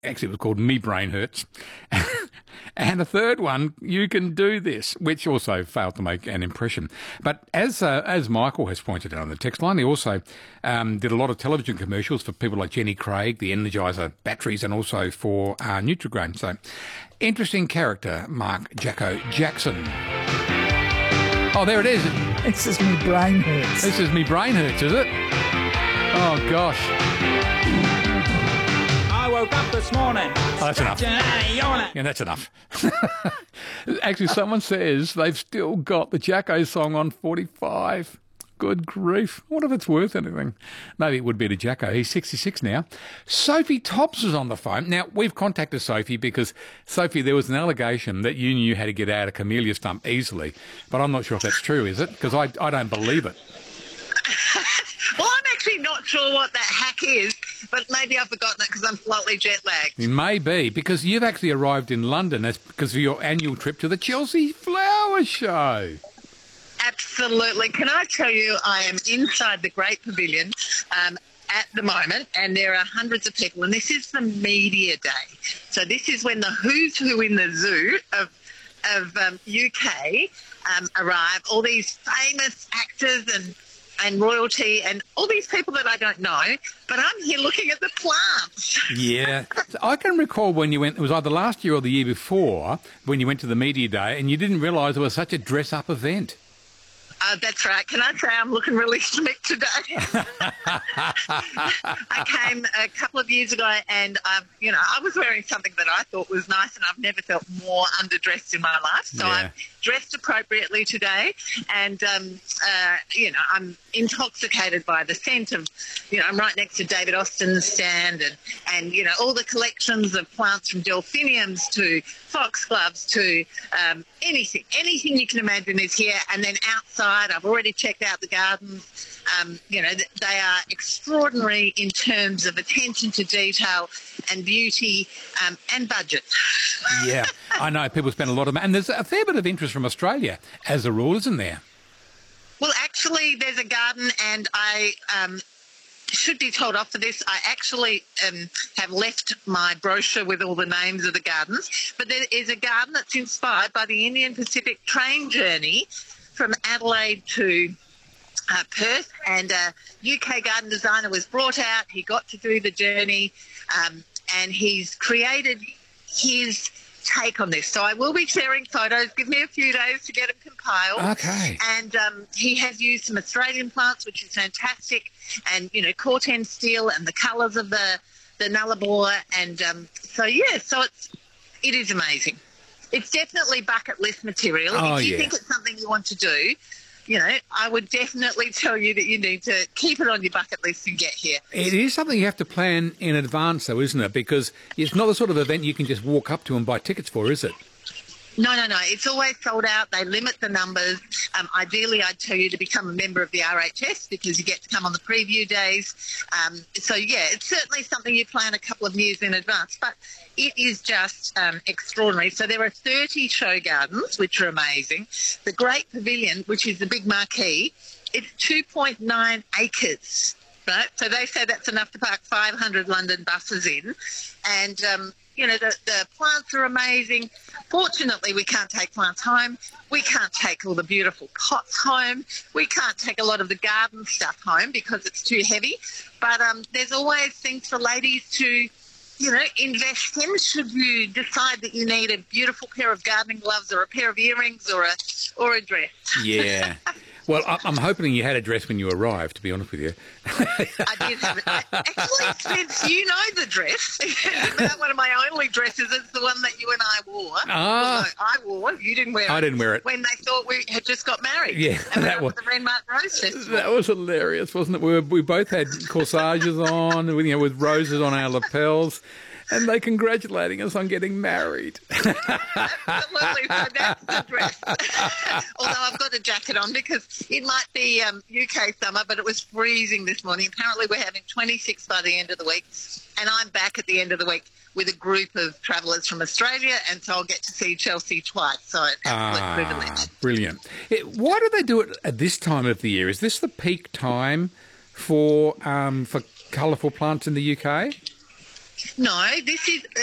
Actually, it was called Me Brain Hurts. And a third one, You Can Do This, which also failed to make an impression. But as Michael has pointed out on the text line, he also did a lot of television commercials for people like Jenny Craig, the Energizer batteries, and also for Nutrigrain. So, interesting character, Mark Jacko Jackson. Oh, there it is. This is Me Brain Hurts. This is Me Brain Hurts, is it? Oh, gosh. I woke up this morning. Oh, that's enough. Yeah, that's enough. Actually, someone says they've still got the Jacko song on 45. Good grief. What if it's worth anything? Maybe it would be to Jacko. He's 66 now. Sophie Tops is on the phone. Now, we've contacted Sophie because, Sophie, there was an allegation that you knew how to get out of camellia stump easily. But I'm not sure if that's true, is it? Because I don't believe it. Well, I'm actually not sure what that hack is, but maybe I've forgotten it because I'm slightly jet-lagged. It may be, because you've actually arrived in London because of your annual trip to the Chelsea Flower Show. Absolutely. Can I tell you, I am inside the Great Pavilion at the moment, and there are hundreds of people, and this is the media day. So this is when the who's who in the zoo of UK arrive, all these famous actors and royalty and all these people that I don't know, but I'm here looking at the plants. Yeah. I can recall when you went, it was either last year or the year before, when you went to the media day and you didn't realise it was such a dress-up event. That's right. Can I say I'm looking really slick today? I came a couple of years ago and, I was wearing something that I thought was nice, and I've never felt more underdressed in my life. So Yeah. I'm dressed appropriately today, and, I'm intoxicated by the scent of, I'm right next to David Austin's stand and all the collections of plants from delphiniums to foxgloves to anything you can imagine is here. And then outside, I've already checked out the gardens. They are extraordinary in terms of attention to detail and beauty and budget. Yeah, I know people spend a lot of money, and there's a fair bit of interest from Australia as a rule, isn't there? Well, actually, there's a garden, and I should be told off for this. I actually have left my brochure with all the names of the gardens, but there is a garden that's inspired by the Indian Pacific train journey from Adelaide to Perth, and a UK garden designer was brought out. He got to do the journey, and he's created his take on this. So I will be sharing photos. Give me a few days to get them compiled. Okay. And he has used some Australian plants, which is fantastic, and corten steel and the colours of the nullarbor, and so it is amazing. It's definitely bucket list material. Oh, if you yeah. think it's something you want to do, I would definitely tell you that you need to keep it on your bucket list and get here. It is something you have to plan in advance, though, isn't it? Because it's not the sort of event you can just walk up to and buy tickets for, is it? No. It's always sold out. They limit the numbers. Ideally, I'd tell you to become a member of the RHS because you get to come on the preview days. It's certainly something you plan a couple of years in advance, but it is just extraordinary. So there are 30 show gardens, which are amazing. The Great Pavilion, which is the big marquee, it's 2.9 acres. Right? So they say that's enough to park 500 London buses in. And, the plants are amazing. Fortunately, we can't take plants home. We can't take all the beautiful pots home. We can't take a lot of the garden stuff home because it's too heavy. But there's always things for ladies to, invest in should you decide that you need a beautiful pair of gardening gloves or a pair of earrings or a dress. Yeah. Well, I'm hoping you had a dress when you arrived, to be honest with you. I did have it. Actually, Spence, you know the dress. It's one of my only dresses. It's the one that you and I wore. Ah. Well, no, I wore. You didn't wear it. I didn't wear it. When they thought we had just got married. Yeah, And that was the Renmark Rose Festival. That was hilarious, wasn't it? We both had corsages on, with roses on our lapels, and they congratulating us on getting married. Absolutely. So that's the dress. Although I've got a jacket on because it might be UK summer, but it was freezing this morning. Apparently we're having 26 by the end of the week, and I'm back at the end of the week with a group of travellers from Australia, and so I'll get to see Chelsea twice. So it's absolute privilege. Brilliant. Why do they do it at this time of the year? Is this the peak time for colourful plants in the UK? No, this is